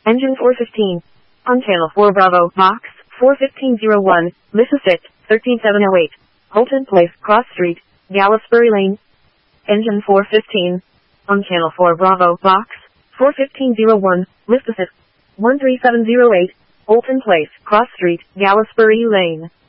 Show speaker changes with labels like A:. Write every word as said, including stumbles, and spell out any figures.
A: Engine four fifteen. On channel four Bravo, box four fifteen oh one, Mississippi, thirteen seven oh eight. Holton Place, Cross Street, Gallisbury Lane. Engine four fifteen. On channel four Bravo, box four fifteen oh one, Mississippi, one three seven oh eight. Holton Place, Cross Street, Gallisbury Lane.